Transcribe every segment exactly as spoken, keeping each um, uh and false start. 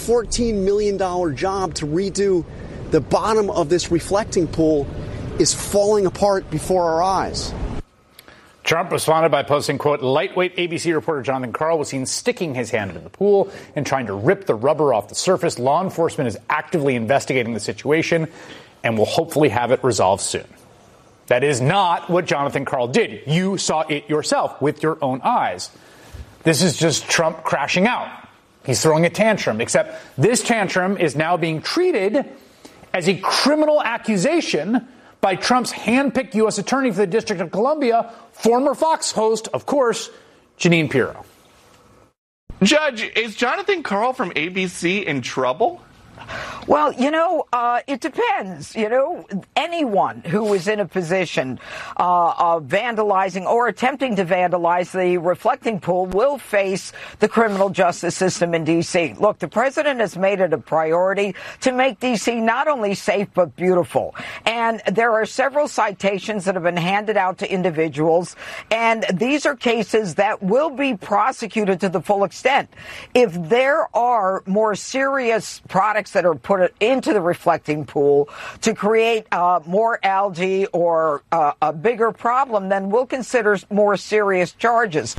fourteen million dollars job to redo the bottom of this reflecting pool is falling apart before our eyes. Trump responded by posting, quote, lightweight A B C reporter Jonathan Karl was seen sticking his hand into the pool and trying to rip the rubber off the surface. Law enforcement is actively investigating the situation and will hopefully have it resolved soon. That is not what Jonathan Karl did. You saw it yourself with your own eyes. This is just Trump crashing out. He's throwing a tantrum, except this tantrum is now being treated as a criminal accusation by Trump's hand-picked U S attorney for the District of Columbia, former Fox host, of course, Jeanine Pirro. Judge, is Jonathan Karl from A B C in trouble? Well, you know, uh, it depends. You know, anyone who is in a position uh, of vandalizing or attempting to vandalize the reflecting pool will face the criminal justice system in D C. Look, the president has made it a priority to make D C not only safe but beautiful. And there are several citations that have been handed out to individuals, and these are cases that will be prosecuted to the full extent. If there are more serious products that are put into the reflecting pool to create uh, more algae or uh, a bigger problem, then we'll consider more serious charges.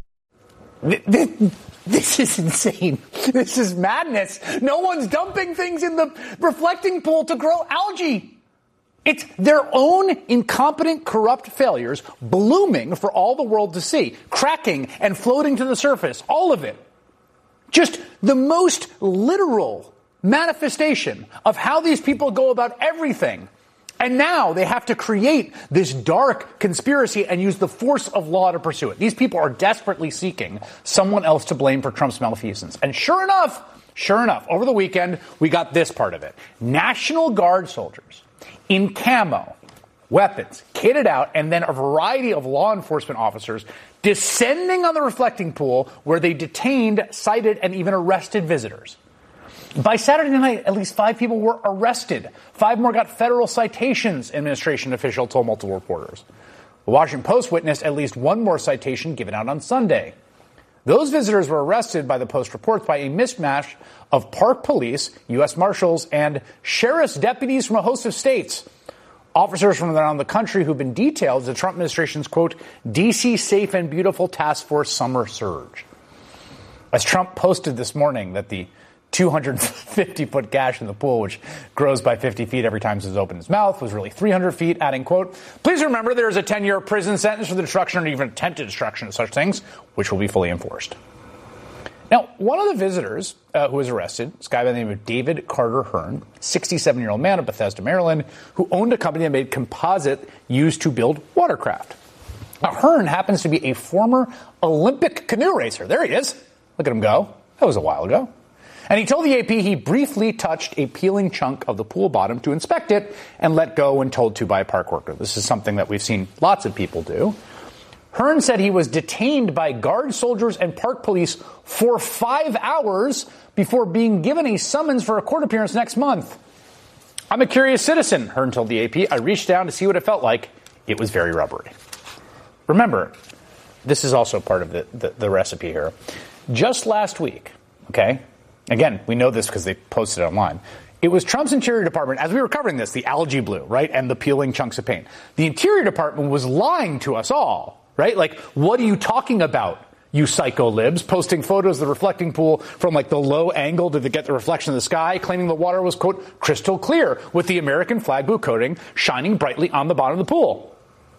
This is insane. This is madness. No one's dumping things in the reflecting pool to grow algae. It's their own incompetent, corrupt failures blooming for all the world to see, cracking and floating to the surface, all of it. Just the most literal manifestation of how these people go about everything. And now they have to create this dark conspiracy and use the force of law to pursue it. These people are desperately seeking someone else to blame for Trump's malfeasance. And sure enough, sure enough, over the weekend, we got this part of it. National Guard soldiers in camo, weapons, kitted out, and then a variety of law enforcement officers descending on the reflecting pool where they detained, cited, and even arrested visitors. By Saturday night, at least five people were arrested. Five more got federal citations, administration official told multiple reporters. The Washington Post witnessed at least one more citation given out on Sunday. Those visitors were arrested by the Post reports by a mismatch of Park Police, U S Marshals, and sheriff's deputies from a host of states. Officers from around the country who've been detailed as the Trump administration's, quote, D C Safe and Beautiful Task Force Summer Surge. As Trump posted this morning that the two hundred fifty foot gash in the pool, which grows by fifty feet every time he's opened his mouth, was really three hundred feet, adding, quote, please remember there is a ten year prison sentence for the destruction or even attempted destruction of such things, which will be fully enforced. Now, one of the visitors uh, who was arrested, this guy by the name of David Carter Hearn, sixty-seven year old man of Bethesda, Maryland, who owned a company that made composite used to build watercraft. Now, Hearn happens to be a former Olympic canoe racer. There he is. Look at him go. That was a while ago. And he told the A P he briefly touched a peeling chunk of the pool bottom to inspect it and let go when told to by a park worker. This is something that we've seen lots of people do. Hearn said he was detained by guard soldiers and park police for five hours before being given a summons for a court appearance next month. I'm a curious citizen, Hearn told the A P. I reached down to see what it felt like. It was very rubbery. Remember, this is also part of the, the, the recipe here. Just last week, okay, again, we know this because they posted it online. It was Trump's Interior Department, as we were covering this, the algae blue, right, and the peeling chunks of paint. The Interior Department was lying to us all, right? Like, what are you talking about, you psycho libs? Posting photos of the reflecting pool from, like, the low angle to get the reflection of the sky, claiming the water was, quote, crystal clear, with the American flag blue coating shining brightly on the bottom of the pool.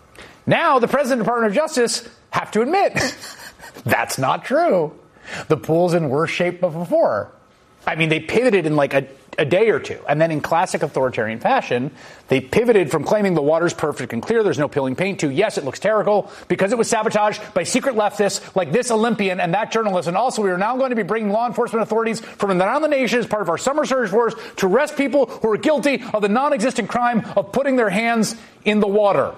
Now, the President and Department of Justice have to admit that's not true. The pool's in worse shape than before. I mean, they pivoted in like a, a day or two. And then in classic authoritarian fashion, they pivoted from claiming the water's perfect and clear, there's no peeling paint, to, yes, it looks terrible because it was sabotaged by secret leftists like this Olympian and that journalist. And also, we are now going to be bringing law enforcement authorities from around the nation as part of our summer surge force to arrest people who are guilty of the non-existent crime of putting their hands in the water.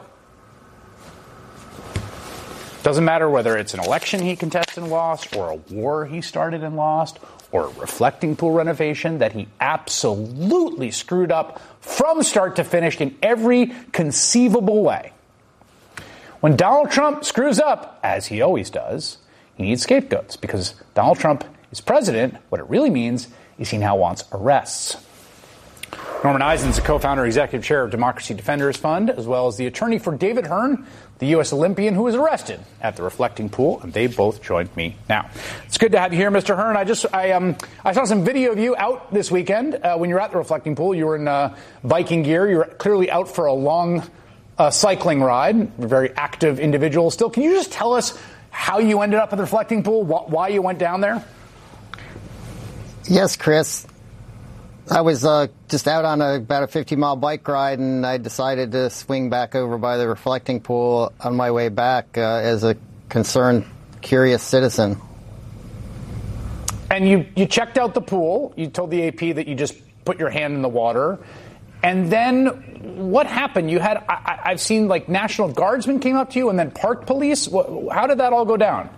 Doesn't matter whether it's an election he contested and lost, or a war he started and lost, or a reflecting pool renovation that he absolutely screwed up from start to finish in every conceivable way. When Donald Trump screws up, as he always does, he needs scapegoats, because Donald Trump is president. What it really means is he now wants arrests. Norman Eisen is the co-founder and executive chair of Democracy Defenders Fund, as well as the attorney for David Hearn, the U S Olympian who was arrested at the Reflecting Pool, and they both joined me now. It's good to have you here, Mister Hearn. I just I um I saw some video of you out this weekend uh, when you were at the Reflecting Pool. You were in uh, biking gear. You were clearly out for a long uh, cycling ride. You're a very active individual still. Can you just tell us how you ended up at the Reflecting Pool, wh- why you went down there? Yes, Chris. I was uh, just out on a, about a fifty-mile bike ride, and I decided to swing back over by the Reflecting Pool on my way back uh, as a concerned, curious citizen. And you, you checked out the pool. You told the A P that you just put your hand in the water. And then what happened? You had I, I've seen like National Guardsmen came up to you, and then Park Police. How did that all go down?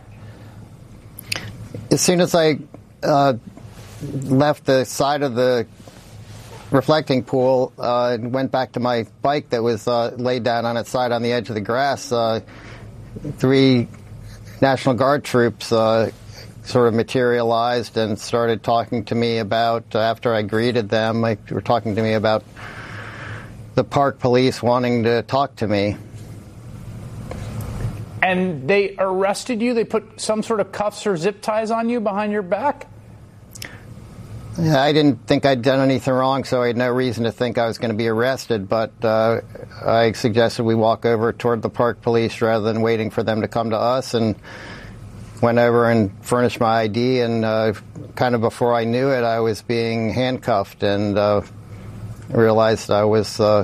As soon as I uh, left the side of the Reflecting Pool uh, and went back to my bike that was uh, laid down on its side on the edge of the grass, uh, three National Guard troops uh, sort of materialized and started talking to me about, uh, after I greeted them, they were talking to me about the Park Police wanting to talk to me. And they arrested you? They put some sort of cuffs or zip ties on you behind your back? Yeah, I didn't think I'd done anything wrong, so I had no reason to think I was going to be arrested, but uh, I suggested we walk over toward the Park Police rather than waiting for them to come to us, and went over and furnished my I D, and uh, kind of before I knew it, I was being handcuffed, and uh, realized I was uh,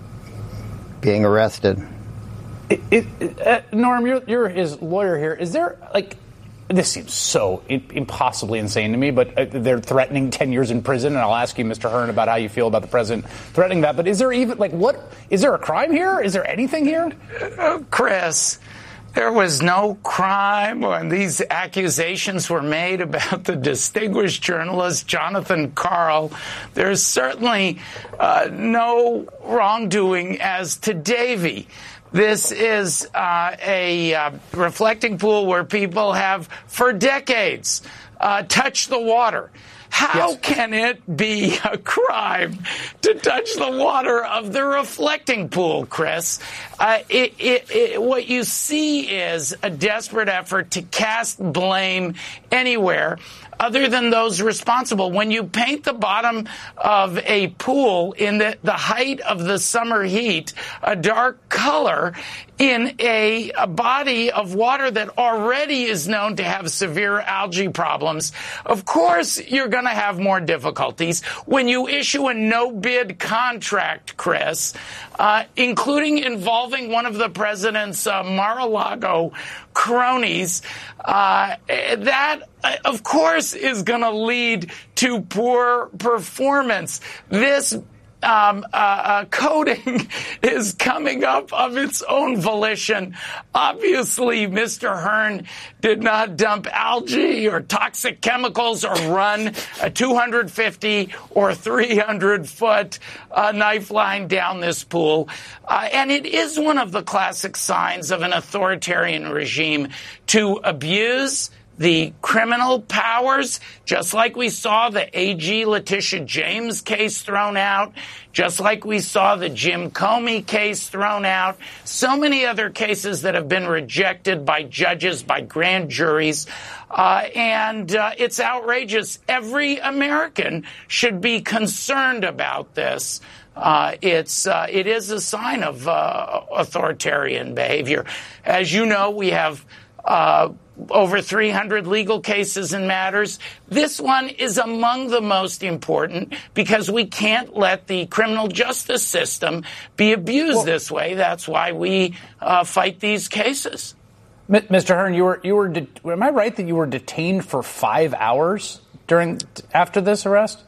being arrested. It, it, uh, Norm, you're, you're his lawyer here. Is there, like... This seems so impossibly insane to me, but they're threatening ten years in prison, and I'll ask you, Mister Hearn, about how you feel about the president threatening that. But is there even, like, what, is there a crime here? Is there anything here? Uh, Chris, there was no crime when these accusations were made about the distinguished journalist Jonathan Karl. There's certainly uh, no wrongdoing as to Davey. This is uh, a uh, reflecting pool where people have, for decades, uh, touched the water. How yes. can it be a crime to touch the water of the reflecting pool, Chris? Uh, it, it, it, what you see is a desperate effort to cast blame anywhere other than those responsible. When you paint the bottom of a pool in the, the height of the summer heat a dark color in a, a body of water that already is known to have severe algae problems, of course you're going to have more difficulties. When you issue a no-bid contract, Chris, uh, including involving one of the president's uh, Mar-a-Lago cronies, uh, that, uh, of course, is going to lead to poor performance. This Um, uh, uh, coding is coming up of its own volition. Obviously, Mister Hearn did not dump algae or toxic chemicals or run a two hundred fifty or three hundred foot uh, knife line down this pool. Uh, and it is one of the classic signs of an authoritarian regime to abuse the criminal powers, just like we saw the A G Letitia James case thrown out, just like we saw the Jim Comey case thrown out, so many other cases that have been rejected by judges, by grand juries, uh, and uh, it's outrageous. Every American should be concerned about this. Uh, it's uh, it is a sign of uh, authoritarian behavior. As you know, we have uh, over three hundred legal cases and matters. This one is among the most important because we can't let the criminal justice system be abused well, this way. That's why we uh, fight these cases. Mister Hearn, you were you were de- am I right that you were detained for five hours during after this arrest?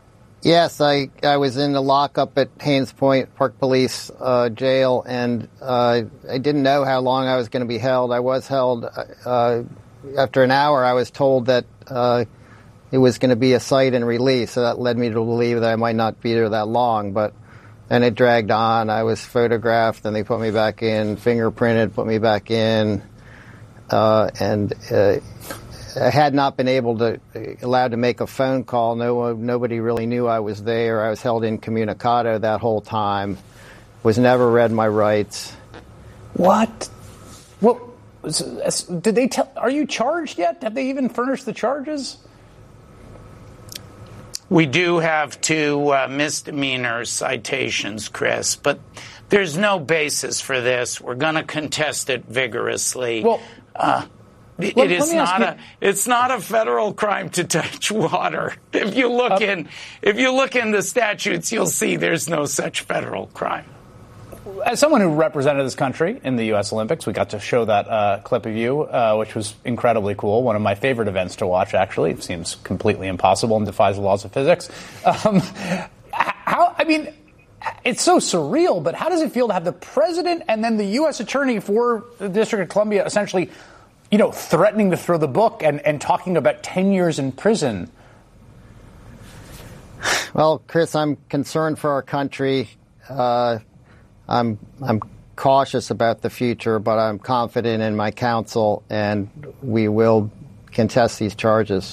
Yes, I, I was in the lockup at Haines Point Park Police uh, jail, and uh, I didn't know how long I was going to be held. I was held. Uh, after an hour, I was told that uh, it was going to be a cite and release, so that led me to believe that I might not be there that long. But then it dragged on. I was photographed, and they put me back in, fingerprinted, put me back in, uh, and uh, I had not been able to, allowed to make a phone call. No, nobody really knew I was there. I was held incommunicado that whole time. Was never read my rights. What? What? Did they tell? Are you charged yet? Have they even furnished the charges? We do have two uh, misdemeanor citations, Chris, but there's no basis for this. We're going to contest it vigorously. Well, uh, it, let, it is let not a it's not a federal crime to touch water. If you look uh, in if you look in the statutes, you'll see there's no such federal crime. As someone who represented this country in the U S Olympics, we got to show that uh, clip of you, uh, which was incredibly cool. One of my favorite events to watch, actually. It seems completely impossible and defies the laws of physics. Um, how, I mean, it's so surreal, but how does it feel to have the president and then the U S attorney for the District of Columbia essentially, you know, threatening to throw the book and, and talking about ten years in prison? Well, Chris, I'm concerned for our country. Uh, I'm I'm cautious about the future, but I'm confident in my counsel, and we will contest these charges.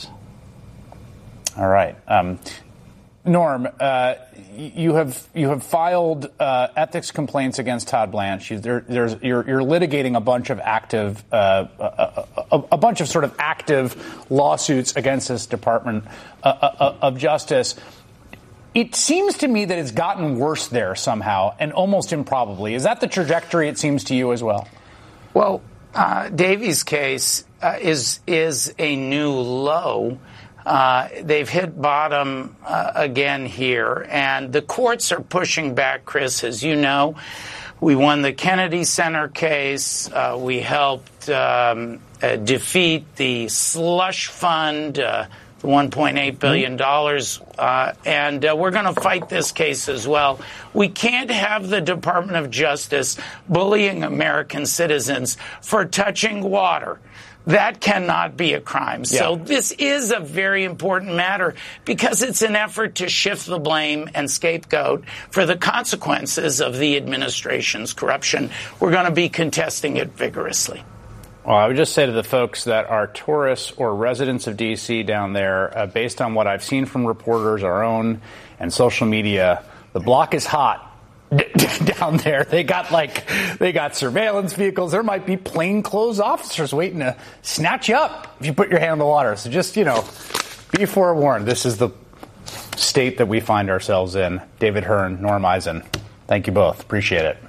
All right, um, Norm, uh, you have you have filed uh, ethics complaints against Todd Blanche. You, there, there's you're, you're litigating a bunch of active, uh, a, a, a bunch of sort of active lawsuits against this Department uh, of Justice. It seems to me that it's gotten worse there somehow, and almost improbably. Is that the trajectory it seems to you as well? Well, uh, Davies' case uh, is is a new low. Uh, they've hit bottom uh, again here, and the courts are pushing back, Chris, as you know. We won the Kennedy Center case. Uh, we helped um, uh, defeat the slush fund, uh, the one point eight billion dollars, uh, and uh, we're going to fight this case as well. We can't have the Department of Justice bullying American citizens for touching water. That cannot be a crime. Yeah. So this is a very important matter because it's an effort to shift the blame and scapegoat for the consequences of the administration's corruption. We're going to be contesting it vigorously. Well, I would just say to the folks that are tourists or residents of D C down there, uh, based on what I've seen from reporters, our own, and social media, the block is hot down there. They got like, they got surveillance vehicles. There might be plainclothes officers waiting to snatch you up if you put your hand in the water. So just, you know, be forewarned. This is the state that we find ourselves in. David Hearn, Norm Eisen. Thank you both. Appreciate it.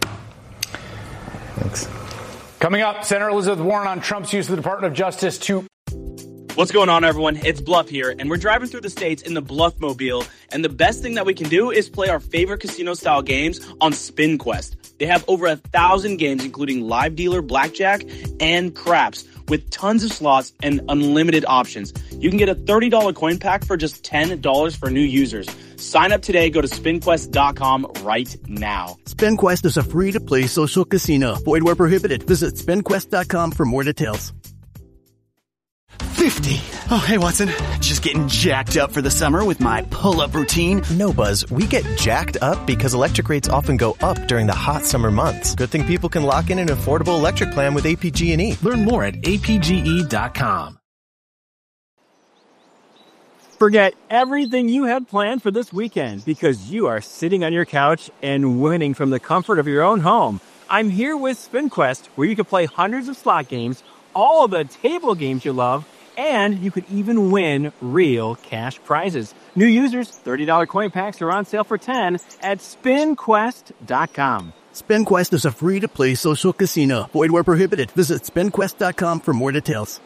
Thanks. Coming up, Senator Elizabeth Warren on Trump's use of the Department of Justice to... What's going on, everyone? It's Bluff here, and we're driving through the states in the Bluff-mobile, and the best thing that we can do is play our favorite casino-style games on Spin Quest. They have over a thousand games, including live dealer, blackjack, and craps, with tons of slots and unlimited options. You can get a thirty dollars coin pack for just ten dollars for new users. Sign up today. Go to spin quest dot com right now. SpinQuest is a free-to-play social casino. Void where prohibited. Visit spin quest dot com for more details. fifty. Oh, hey, Watson. Just getting jacked up for the summer with my pull-up routine. No, Buzz. We get jacked up because electric rates often go up during the hot summer months. Good thing people can lock in an affordable electric plan with A P G and E. Learn more at A P G E dot com. Forget everything you had planned for this weekend because you are sitting on your couch and winning from the comfort of your own home. I'm here with SpinQuest, where you can play hundreds of slot games, all of the table games you love, and you could even win real cash prizes. New users, thirty dollars coin packs are on sale for ten dollars at spin quest dot com. SpinQuest is a free-to-play social casino. Void where prohibited. Visit spin quest dot com for more details.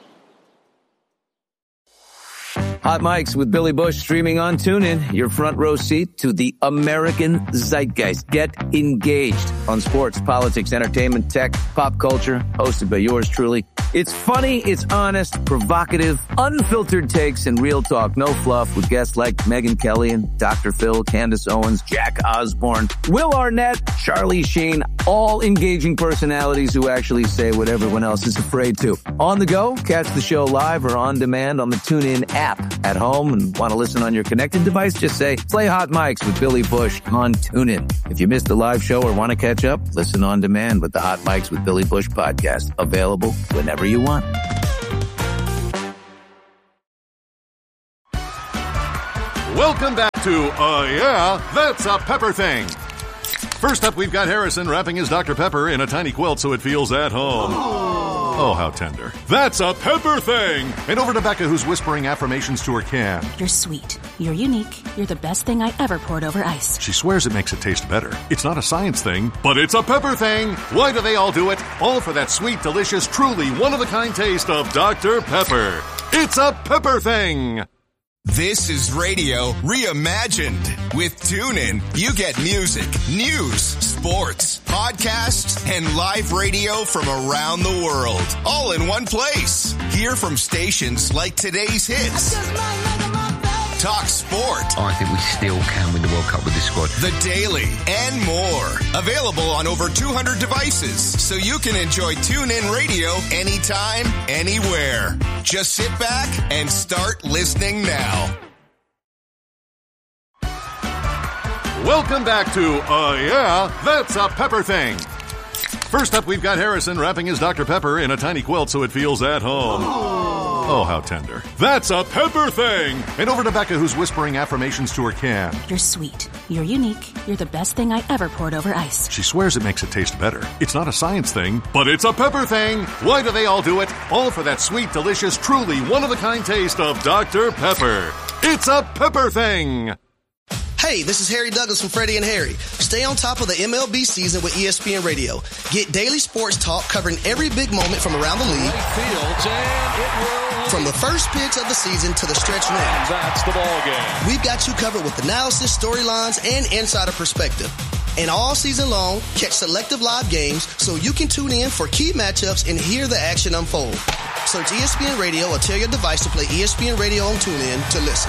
Hot Mics with Billy Bush streaming on TuneIn. Your front row seat to the American zeitgeist. Get engaged on sports, politics, entertainment, tech, pop culture. Hosted by yours truly. It's funny, it's honest, provocative, unfiltered takes, and real talk. No fluff with guests like Megyn Kelly and Doctor Phil, Candace Owens, Jack Osborne, Will Arnett, Charlie Sheen. All engaging personalities who actually say what everyone else is afraid to. On the go, catch the show live or on demand on the TuneIn app. At home and want to listen on your connected device, just say, play Hot Mics with Billy Bush on TuneIn. If you missed the live show or want to catch up, listen on demand with the Hot Mics with Billy Bush podcast. Available whenever you want. Welcome back to Uh Yeah, That's a Pepper Thing. First up, we've got Harrison wrapping his Doctor Pepper in a tiny quilt so it feels at home. Oh, how tender. That's a Pepper Thing! And over to Becca, who's whispering affirmations to her can. You're sweet. You're unique. You're the best thing I ever poured over ice. She swears it makes it taste better. It's not a science thing, but it's a Pepper Thing! Why do they all do it? All for that sweet, delicious, truly one-of-a-kind taste of Doctor Pepper. It's a Pepper Thing! This is radio reimagined. With TuneIn, you get music, news, sports, podcasts, and live radio from around the world, all in one place. Hear from stations like today's hits. Talk sport. I think we still can win the World Cup with this squad. The Daily and more. Available on over two hundred devices, so you can enjoy TuneIn Radio anytime, anywhere. Just sit back and start listening now. Welcome back to Uh Yeah, That's a Pepper Thing. First up, we've got Harrison wrapping his Doctor Pepper in a tiny quilt so it feels at home. Oh, how tender. That's a Pepper Thing! And over to Becca, who's whispering affirmations to her can. You're sweet. You're unique. You're the best thing I ever poured over ice. She swears it makes it taste better. It's not a science thing, but it's a Pepper Thing! Why do they all do it? All for that sweet, delicious, truly one-of-a-kind taste of Doctor Pepper. It's a Pepper Thing! Hey, this is Harry Douglas from Freddie and Harry. Stay on top of the M L B season with E S P N Radio. Get daily sports talk covering every big moment from around the league. From the first pitch of the season to the stretch run. That's the ball game. We've got you covered with analysis, storylines, and insider perspective. And all season long, catch selective live games so you can tune in for key matchups and hear the action unfold. Search E S P N Radio or tell your device to play E S P N Radio on TuneIn to listen.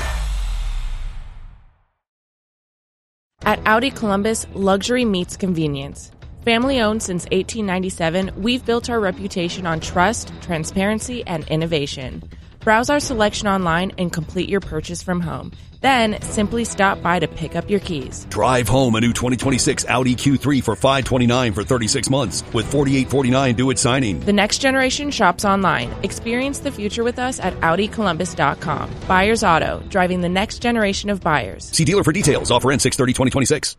At Audi Columbus, luxury meets convenience. Family owned since eighteen ninety-seven, we've built our reputation on trust, transparency, and innovation. Browse our selection online and complete your purchase from home. Then, simply stop by to pick up your keys. Drive home a new twenty twenty-six Audi Q three for five hundred twenty-nine dollars for thirty-six months with forty-eight forty-nine due at signing. The next generation shops online. Experience the future with us at Audi Columbus dot com. Buyers Auto, driving the next generation of buyers. See dealer for details. Offer ends six thirty twenty twenty-six.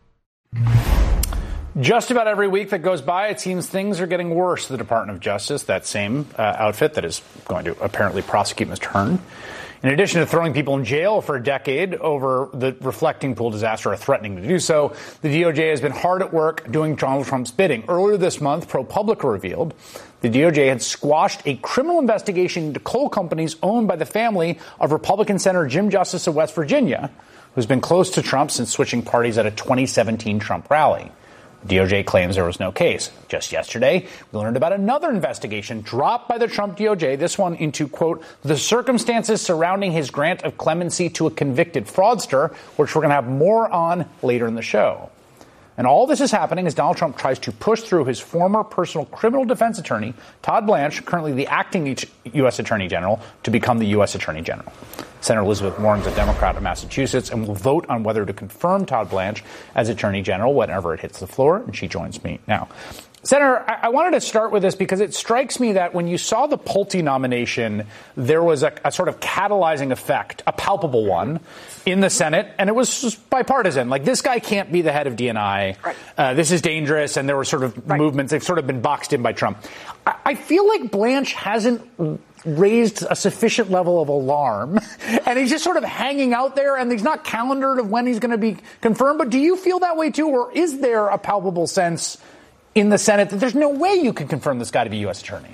Just about every week that goes by, it seems things are getting worse for the Department of Justice, that same uh, outfit that is going to apparently prosecute Mister Hearn. In addition to throwing people in jail for a decade over the reflecting pool disaster or threatening to do so, the D O J has been hard at work doing Donald Trump's bidding. Earlier this month, ProPublica revealed the D O J had squashed a criminal investigation into coal companies owned by the family of Republican Senator Jim Justice of West Virginia, who's been close to Trump since switching parties at a twenty seventeen Trump rally. The D O J claims there was no case. Just yesterday, we learned about another investigation dropped by the Trump D O J, this one into, quote, the circumstances surrounding his grant of clemency to a convicted fraudster, which we're going to have more on later in the show. And all this is happening as Donald Trump tries to push through his former personal criminal defense attorney, Todd Blanche, currently the acting U S Attorney General, to become the U S Attorney General. Senator Elizabeth Warren is a Democrat of Massachusetts and will vote on whether to confirm Todd Blanche as Attorney General whenever it hits the floor, and she joins me now. Senator, I, I wanted to start with this because it strikes me that when you saw the Pulte nomination, there was a, a sort of catalyzing effect, a palpable one, in the Senate, and it was just bipartisan. Like, this guy can't be the head of D N I. Right. Uh, this is dangerous, and there were sort of right. movements. They've sort of been boxed in by Trump. I, I feel like Blanche hasn't raised a sufficient level of alarm, and he's just sort of hanging out there, and he's not calendared of when he's going to be confirmed. But do you feel that way, too, or is there a palpable sense in the Senate that there's no way you can confirm this guy to be U S Attorney?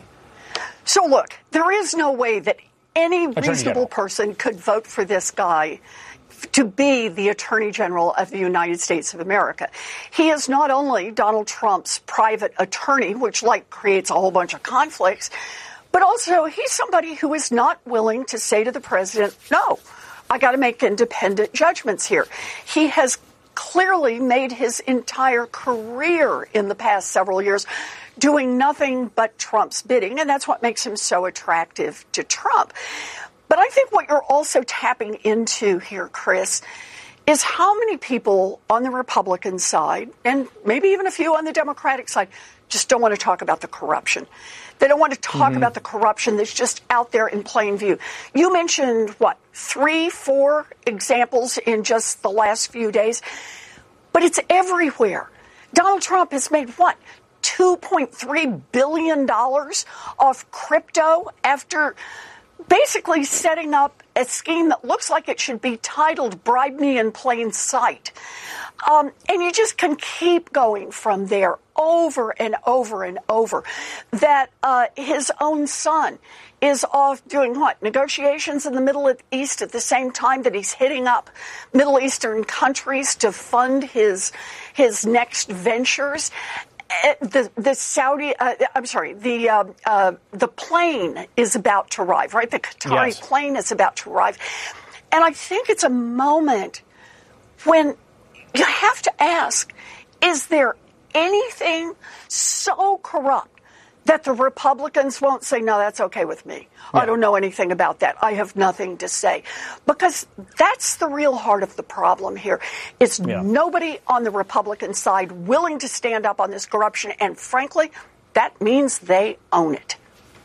So, look, there is no way that any Attorney reasonable General. person could vote for this guy to be the Attorney General of the United States of America. He is not only Donald Trump's private attorney, which, like, creates a whole bunch of conflicts, but also he's somebody who is not willing to say to the president, no, I got to make independent judgments here. He has clearly made his entire career in the past several years doing nothing but Trump's bidding, and that's what makes him so attractive to Trump. But I think what you're also tapping into here, Chris, is how many people on the Republican side, and maybe even a few on the Democratic side, just don't want to talk about the corruption. They don't want to talk mm-hmm. about the corruption that's just out there in plain view. You mentioned, what, three, four examples in just the last few days? But it's everywhere. Donald Trump has made, what, two point three billion dollars off crypto after basically setting up a scheme that looks like it should be titled Bribe Me in Plain Sight. Um, and you just can keep going from there over and over and over. That uh, his own son is off doing what? Negotiations in the Middle East at the same time that he's hitting up Middle Eastern countries to fund his his next ventures. The the Saudi, uh, I'm sorry, the uh, uh, the plane is about to arrive, right? The Qatari yes. plane is about to arrive. And I think it's a moment when you have to ask, is there anything so corrupt that the Republicans won't say, no, that's okay with me? Yeah. I don't know anything about that. I have nothing to say. Because that's the real heart of the problem here. It's yeah. nobody on the Republican side willing to stand up on this corruption. And frankly, that means they own it.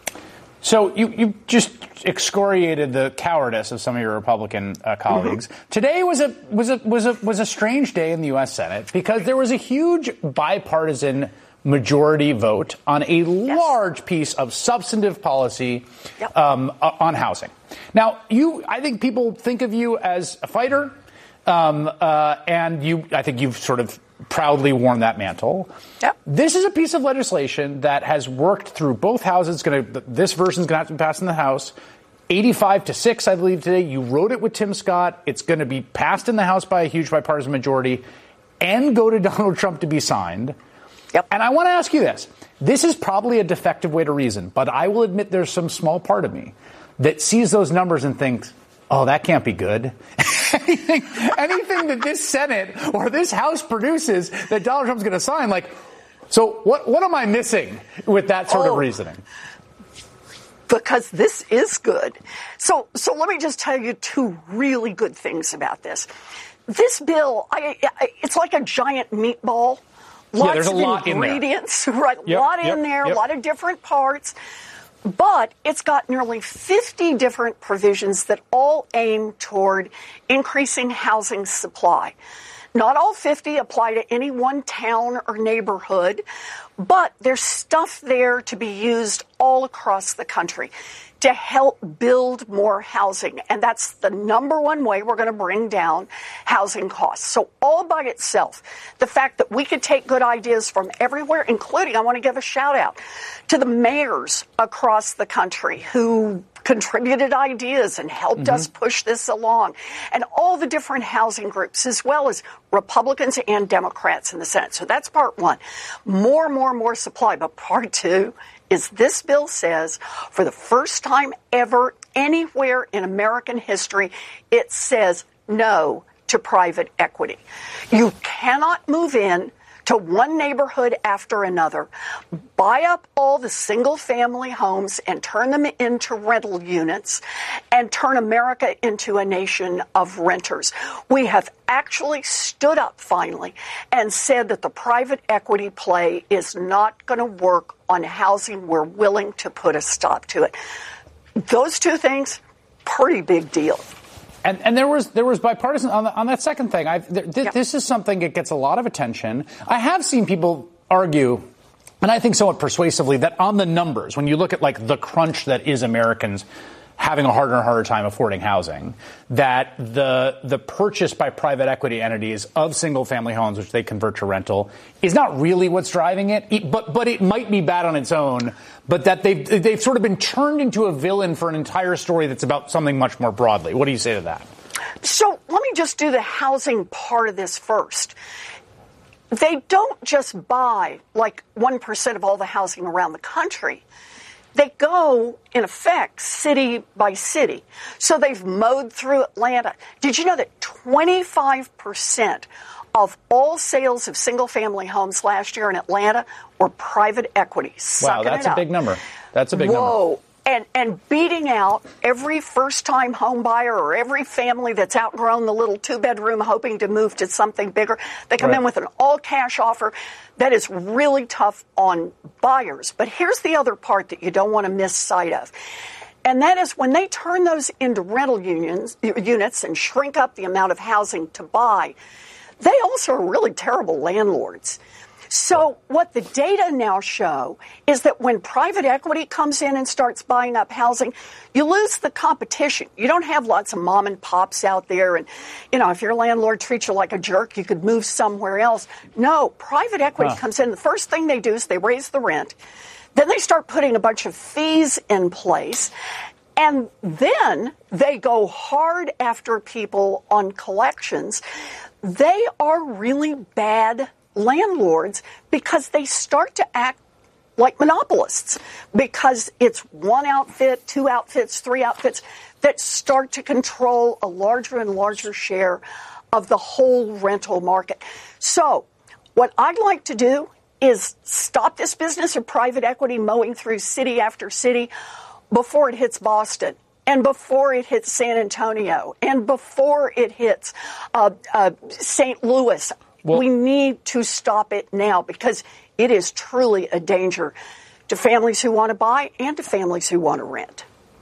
So you, you just excoriated the cowardice of some of your Republican uh, colleagues. Mm-hmm. Today was a was a was a was a strange day in the U S Senate because there was a huge bipartisan majority vote on a yes. large piece of substantive policy yep. um, on housing. Now, you, I think people think of you as a fighter, um, uh, and you, I think you've sort of proudly worn that mantle. Yep. This is a piece of legislation that has worked through both houses. It's going to, this version is going to have to be passed in the House. eighty-five to six, I believe, today. You wrote it with Tim Scott. It's going to be passed in the House by a huge bipartisan majority and go to Donald Trump to be signed. Yep. And I want to ask you this. This is probably a defective way to reason, but I will admit there's some small part of me that sees those numbers and thinks, oh, that can't be good. anything, anything that this Senate or this House produces that Donald Trump's going to sign, like, so what, what am I missing with that sort oh. of reasoning? Because this is good. So, so let me just tell you two really good things about this. This bill, I, I, it's like a giant meatball. Lots yeah, there's a of lot ingredients, in there. right? A yep, lot yep, in there, a yep. lot of different parts. But it's got nearly fifty different provisions that all aim toward increasing housing supply. Not all fifty apply to any one town or neighborhood, but there's stuff there to be used all across the country to help build more housing. And that's the number one way we're going to bring down housing costs. So all by itself, the fact that we could take good ideas from everywhere, including, I want to give a shout out to the mayors across the country who contributed ideas and helped mm-hmm. us push this along, and all the different housing groups, as well as Republicans and Democrats in the Senate. So that's part one. More, more, more supply. But part two is this bill says, for the first time ever anywhere in American history, it says no to private equity. You cannot move in to one neighborhood after another, buy up all the single-family homes and turn them into rental units, and turn America into a nation of renters. We have actually stood up finally and said that the private equity play is not going to work on housing. We're willing to put a stop to it. Those two things, pretty big deal. And, and there was there was bipartisan on, the, on that second thing. I've, th- th- yep. This is something that gets a lot of attention. I have seen people argue, and I think somewhat persuasively, that on the numbers, when you look at like the crunch that is Americans having a harder and harder time affording housing, that the the purchase by private equity entities of single family homes, which they convert to rental, is not really what's driving it. But but it might be bad on its own. But that they've they've sort of been turned into a villain for an entire story that's about something much more broadly. What do you say to that? So let me just do the housing part of this first. They don't just buy like one percent of all the housing around the country. They go, in effect, city by city. So they've mowed through Atlanta. Did you know that twenty-five percent of all sales of single-family homes last year in Atlanta were private equity? Wow, that's a big number. That's a big Whoa. number. Whoa. and, and beating out every first-time home buyer or every family that's outgrown the little two-bedroom hoping to move to something bigger. They come right. in with an all-cash offer that is really tough on buyers. But here's the other part that you don't want to miss sight of. And that is when they turn those into rental unions, units and shrink up the amount of housing to buy, they also are really terrible landlords. So what the data now show is that when private equity comes in and starts buying up housing, you lose the competition. You don't have lots of mom and pops out there. And, you know, if your landlord treats you like a jerk, you could move somewhere else. No, private equity huh. comes in. The first thing they do is they raise the rent. Then they start putting a bunch of fees in place. And then they go hard after people on collections. They are really bad landlords because they start to act like monopolists, because it's one outfit, two outfits, three outfits that start to control a larger and larger share of the whole rental market. So what I'd like to do is stop this business of private equity mowing through city after city before it hits Boston, and before it hits San Antonio, and before it hits uh, uh, Saint Louis. Well, we need to stop it now, because it is truly a danger to families who want to buy and to families who want to rent.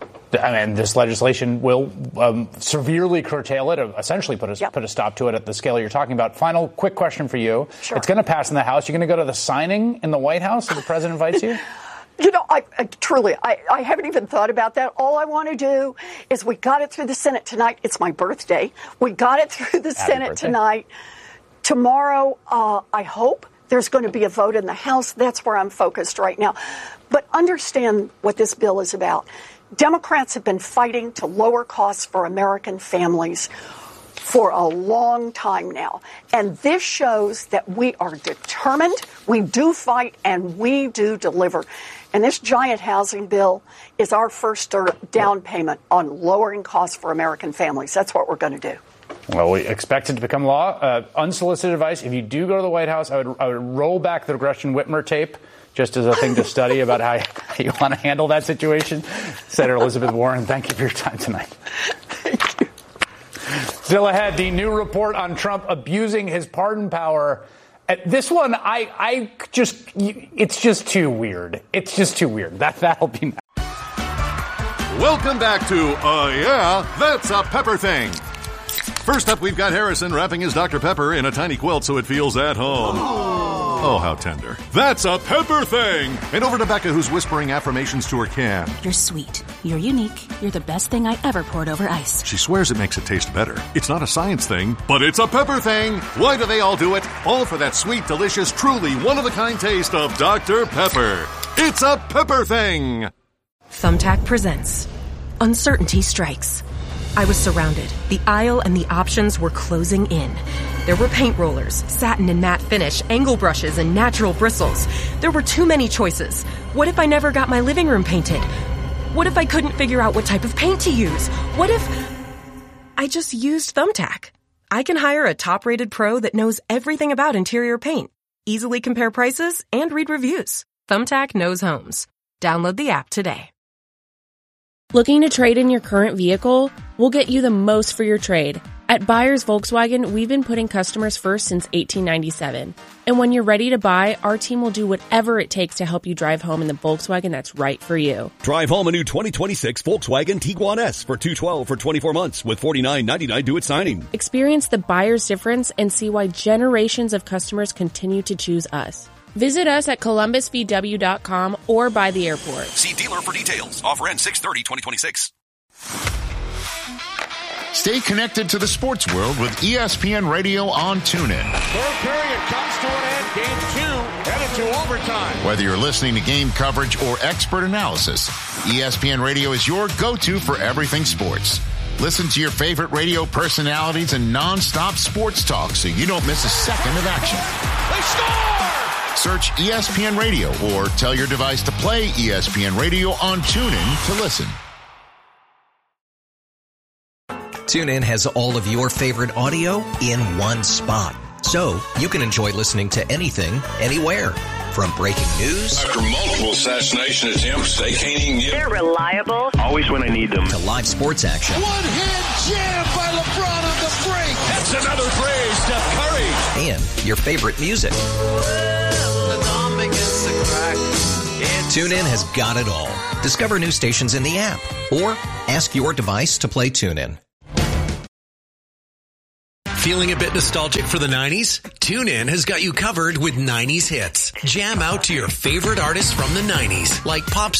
I mean, this legislation will um, severely curtail it, essentially put a, yep. put a stop to it at the scale you're talking about. Final quick question for you. Sure. It's going to pass in the House. You're going to go to the signing in the White House if the president invites you? You know, I, I truly, I, I haven't even thought about that. All I want to do is we got it through the Senate tonight. It's my birthday. We got it through the Happy Senate birthday. tonight. Tomorrow, uh, I hope there's going to be a vote in the House. That's where I'm focused right now. But understand what this bill is about. Democrats have been fighting to lower costs for American families for a long time now. And this shows that we are determined, we do fight, and we do deliver. And this giant housing bill is our first down payment on lowering costs for American families. That's what we're going to do. Well, we expect it to become law. Uh, unsolicited advice, if you do go to the White House, I would, I would roll back the Gretchen Whitmer tape just as a thing to study about how, how you want to handle that situation. Senator Elizabeth Warren, thank you for your time tonight. Thank you. Still ahead, the new report on Trump abusing his pardon power. Uh, this one, I, I just, it's just too weird. It's just too weird. That, that'll be next. Welcome back to, uh, yeah, that's a Pepper Thing. First up, we've got Harrison wrapping his Doctor Pepper in a tiny quilt so it feels at home. Oh, how tender. That's a Pepper Thing! And over to Becca, who's whispering affirmations to her can. You're sweet. You're unique. You're the best thing I ever poured over ice. She swears it makes it taste better. It's not a science thing, but it's a Pepper Thing! Why do they all do it? All for that sweet, delicious, truly one-of-a-kind taste of Doctor Pepper. It's a Pepper Thing! Thumbtack presents Uncertainty Strikes. I was surrounded. The aisle and the options were closing in. There were paint rollers, satin and matte finish, angle brushes, and natural bristles. There were too many choices. What if I never got my living room painted? What if I couldn't figure out what type of paint to use? What if I just used Thumbtack? I can hire a top-rated pro that knows everything about interior paint, easily compare prices, and read reviews. Thumbtack knows homes. Download the app today. Looking to trade in your current vehicle? We'll get you the most for your trade. At Buyers Volkswagen, we've been putting customers first since eighteen ninety-seven. And when you're ready to buy, our team will do whatever it takes to help you drive home in the Volkswagen that's right for you. Drive home a new twenty twenty-six Volkswagen Tiguan S for two hundred twelve dollars for twenty-four months with forty-nine ninety-nine due at signing. Experience the buyer's difference and see why generations of customers continue to choose us. Visit us at columbus v w dot com or by the airport. See dealer for details. Offer ends six thirty twenty twenty-six. Stay connected to the sports world with E S P N Radio on TuneIn. Third period comes to an end. Game two headed to overtime. Whether you're listening to game coverage or expert analysis, E S P N Radio is your go-to for everything sports. Listen to your favorite radio personalities and non-stop sports talk so you don't miss a second of action. They score! Search E S P N Radio or tell your device to play E S P N Radio on TuneIn to listen. TuneIn has all of your favorite audio in one spot, so you can enjoy listening to anything, anywhere. From breaking news. After multiple assassination attempts, they can't even get... They're reliable. Always when I need them. To live sports action. One-hand jam by LeBron on the break. That's another play, Steph Curry. And your favorite music. TuneIn has got it all. Discover new stations in the app or ask your device to play TuneIn. Feeling a bit nostalgic for the nineties? TuneIn has got you covered with nineties hits. Jam out to your favorite artists from the nineties, like pop